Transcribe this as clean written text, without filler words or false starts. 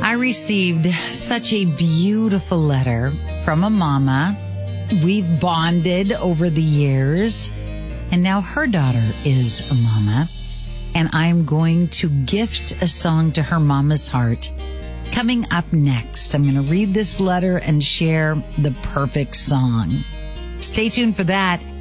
I received such a beautiful letter from a mama. We've bonded over the years, and now her daughter is a mama, and I'm going to gift a song to her mama's heart. Coming up next, I'm going to read this letter and share the perfect song. Stay tuned for that.